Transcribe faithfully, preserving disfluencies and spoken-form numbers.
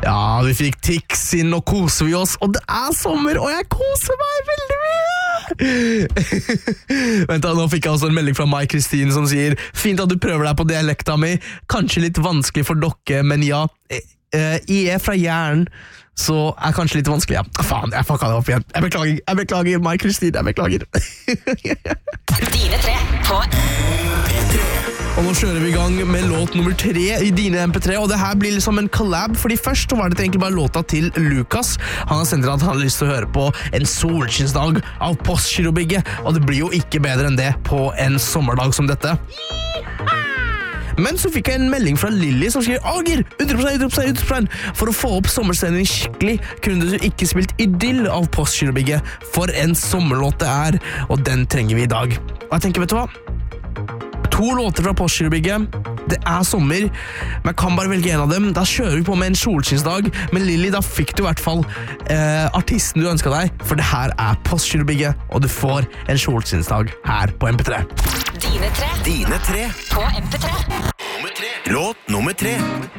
Ja, vi fikk Tix inn og koser vi oss, og det er sommer, og jeg koser meg veldig mye. Vent da, nå fikk jeg også en melding fra Mai Kristin som sier, fint at du prøver deg på dialekta mi, kanskje litt vanskelig for dere, men ja, jeg er fra Jæren, så er kanskje litt vanskelig, ja. Faen, jeg fucka det opp igjen. Jeg beklager, jeg beklager, Mai Kristin, jeg beklager. Dine tre på P tre. Og nå kjører vi i gang med låt nummer tre i Dine M P tre, og det her blir liksom en collab, fordi først var det egentlig bare låta til Lukas. Han har sendt at han har lyst til å høre på En solskinnsdag av Postgirobygget, og det blir jo ikke bedre enn det på en sommerdag som dette. Men så fikk jeg en melding fra Lilly som skriver Ager, utropstegn, utropstegn, utropstegn. For å få opp sommerstemningen skikkelig kunne du ikke spilt Idyll av Postgirobygget. For en sommerlåt det er, og den trenger vi i dag. Og jeg tenker, vet du hva? To låter fra Postgirobygget. Det er sommer, men jeg kan bare velge en av dem. Da kjører vi på med En solskinnsdag. Men Lilly, da fikk du i hvert fall eh, artisten du ønsket deg, for det her er Postgirobygget, og du får En solskinnsdag her på M P tre. Dine tre Dine tre på M P tre. Nummer tre. Låt nummer tre.